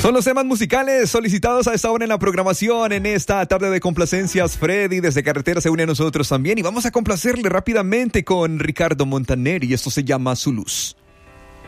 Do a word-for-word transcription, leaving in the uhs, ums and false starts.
Son los temas musicales solicitados a esta hora en la programación. En esta tarde de complacencias, Freddy desde Carretera se une a nosotros también. Y vamos a complacerle rápidamente con Ricardo Montaner y esto se llama Su Luz.